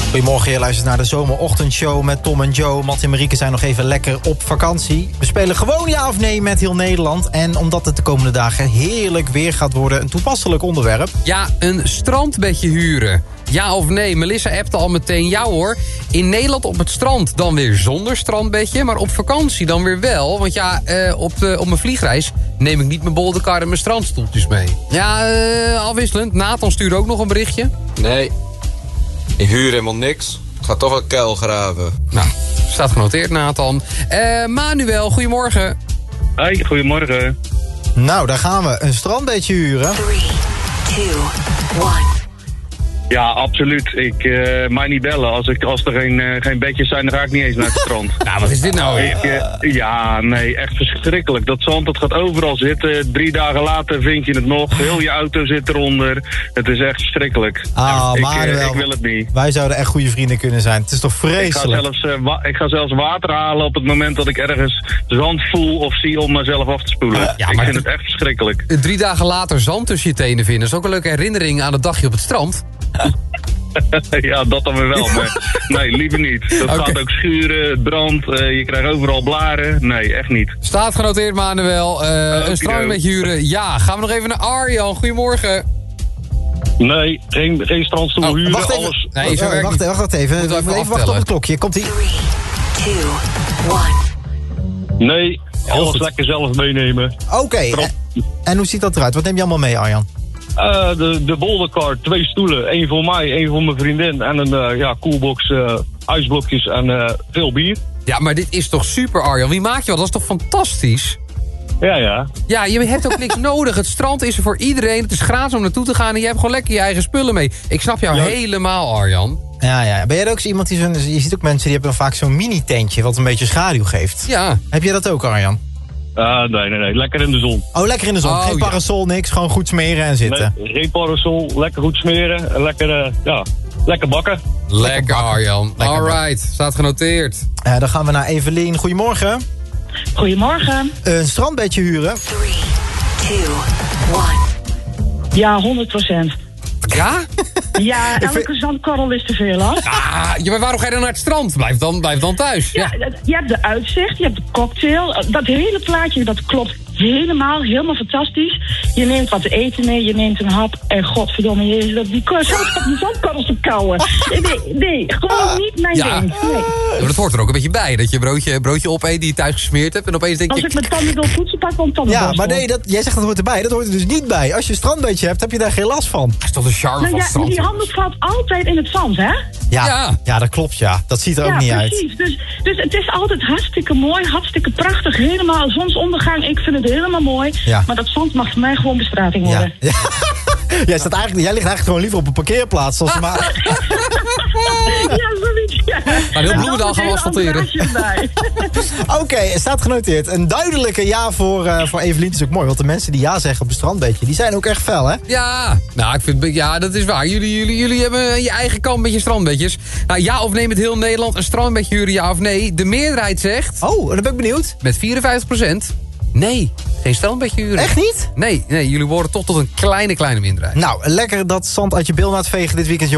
Goedemorgen, je luistert naar de zomerochtendshow met Tom en Joe. Matt en Marieke zijn nog even lekker op vakantie. We spelen gewoon ja of nee met heel Nederland. En omdat het de komende dagen heerlijk weer gaat worden, een toepasselijk onderwerp. Ja, een strandbedje huren. Ja of nee? Melissa appte al meteen ja hoor. In Nederland op het strand dan weer zonder strandbedje. Maar op vakantie dan weer wel. Want ja, op mijn vliegreis neem ik niet mijn bolderkar en mijn strandstoeltjes mee. Ja, afwisselend. Nathan stuurde ook nog een berichtje. Nee, ik huur helemaal niks. Ik ga toch een kuil graven. Nou, staat genoteerd Nathan. Manuel, goedemorgen. Hoi, goedemorgen. Nou, daar gaan we. Een strandbedje huren. 3, 2, 1. Ja, absoluut. Mij niet bellen. Als er geen bedjes zijn, dan ga ik niet eens naar het strand. Nou, wat is dit nou? Ja, nee, echt verschrikkelijk. Dat zand, dat gaat overal zitten. 3 dagen later vind je het nog. Heel je auto zit eronder. Het is echt verschrikkelijk. Manuel, ik wil het niet. Wij zouden echt goede vrienden kunnen zijn. Het is toch vreselijk? Ik ga zelfs water halen op het moment dat ik ergens zand voel of zie om mezelf af te spoelen. Ja, ik vind het echt verschrikkelijk. 3 dagen later zand tussen je tenen vinden is ook een leuke herinnering aan het dagje op het strand. Ja, dat dan weer wel. Maar nee, liever niet. Dat gaat ook schuren, het brandt, je krijgt overal blaren. Nee, echt niet. Staat genoteerd, Manuel. Een strandbedje huren. Ja, gaan we nog even naar Arjan. Goedemorgen. Nee, geen strandstoel huren. Wacht even. Alles. Nee, wacht even. Moeten we Even wachten op het klokje. Komt-ie. 3, 2, 1. Nee, alles lekker zelf meenemen. Oké. En hoe ziet dat eruit? Wat neem je allemaal mee, Arjan? De bolderkar, 2 stoelen. 1 voor mij, 1 voor mijn vriendin. En een koelbox, ijsblokjes en veel bier. Ja, maar dit is toch super, Arjan? Wie maakt je wat? Dat is toch fantastisch? Ja. Ja, je hebt ook niks nodig. Het strand is er voor iedereen. Het is gratis om naartoe te gaan en je hebt gewoon lekker je eigen spullen mee. Ik snap jou helemaal, Arjan. Ja. Ben jij ook zo iemand die je ziet ook mensen die hebben vaak zo'n mini-tentje wat een beetje schaduw geeft. Ja. Heb jij dat ook, Arjan? Nee. Lekker in de zon. Oh, lekker in de zon. Geen parasol, niks. Gewoon goed smeren en zitten. Nee, geen parasol. Lekker goed smeren. En lekker bakken. Lekker, Arjan. Alright, staat genoteerd. Dan gaan we naar Evelien. Goedemorgen. Goedemorgen. Een strandbedje huren. 3, 2, 1. Ja, 100%. Ja? Ja, elke zandkorrel is te veel, hoor. Maar waarom ga je dan naar het strand? Blijf dan thuis. Ja, je hebt de uitzicht, je hebt de cocktail. Dat hele plaatje, dat klopt helemaal fantastisch. Je neemt wat te eten mee, je neemt een hap. En godverdomme, die zandkorrels te kauwen. Nee, gewoon niet mijn ding. Nee. Maar dat hoort er ook een beetje bij. Dat je broodje opeet die je thuis gesmeerd hebt. En opeens denk je... Als ik mijn tanden wil poetsen, pak ik een tandenborstel. Ja, maar nee, jij zegt dat hoort erbij. Dat hoort er dus niet bij. Als je een strandbedje hebt, heb je daar geen last van. Dat is toch de charme van het strand? Die handdoek valt altijd in het zand, hè? Ja, dat klopt, ja. Dat ziet er ook niet uit. Ja, precies. Dus het is altijd hartstikke mooi, hartstikke prachtig. Helemaal zonsondergang, ik vind het helemaal mooi. Ja. Maar dat zand mag voor mij gewoon bestrating worden. Ja. Jij ligt eigenlijk gewoon liever op een parkeerplaats. Ja, zoiets. Ja. Maar heel Bloemendaal gaan we asfalteren. Oké, het staat genoteerd. Een duidelijke ja voor Evelien. Het is ook mooi, want de mensen die ja zeggen op een strandbedje, die zijn ook echt fel, hè? Ja, nou, ik vind, dat is waar. Jullie hebben je eigen kant met je strandbedjes. Nou, ja of nee met heel Nederland een strandbedje huren, ja of nee? De meerderheid zegt... Oh, dan ben ik benieuwd. Met 54%. Nee, geen strandbedje huren. Echt niet? Nee, jullie worden toch tot een kleine minderheid. Nou, lekker dat zand uit je bil laten vegen dit weekend,